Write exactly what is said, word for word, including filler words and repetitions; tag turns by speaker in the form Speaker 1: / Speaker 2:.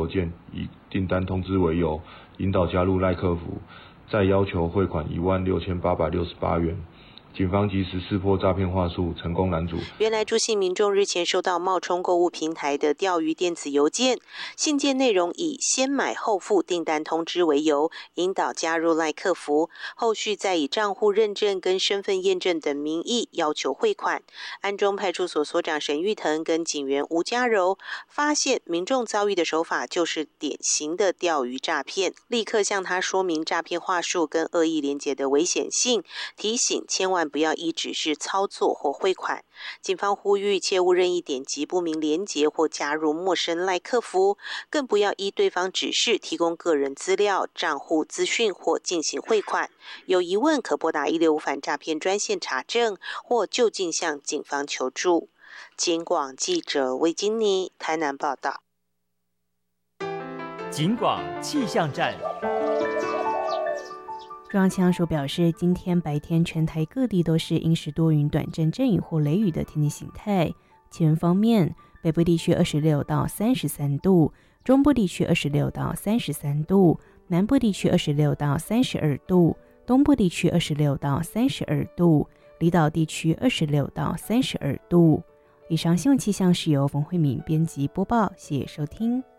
Speaker 1: 邮件，以订单通知为由，引导加入赖客服，再要求汇款一万六千八百六十八元。警方及时识破诈骗话术，成功拦阻。
Speaker 2: 原来朱姓民众日前收到冒充购物平台的钓鱼电子邮件，信件内容以先买后付订单通知为由，引导加入赖客服，后续再以账户认证跟身份验证等名义要求汇款。安中派出所所长沈玉腾跟警员吴家柔发现民众遭遇的手法就是典型的钓鱼诈骗，立刻向他说明诈骗话术跟恶意连结的危险性，提醒千万不要依指示操作或汇款。警方呼吁切勿任意点击不明连结或加入陌生赖客服，更不要依对方指示提供个人资料、账户资讯或进行汇款。有疑问可拨打一六五反诈骗专线查证，或就近向警方求助。警广记者魏金妮台南报道。
Speaker 3: 警广气象站。
Speaker 4: 中央气象署表示，今天白天全台各地都是阴时多云、短阵阵雨或雷雨的天气形态。气温方面，北部地区二十六到三十三度，中部地区二十六到三十三度，南部地区二十六到三十二度，东部地区二十六到三十二度，离岛地区二十六到三十二度。以上新闻气象是由冯慧敏编辑播报，谢谢收听。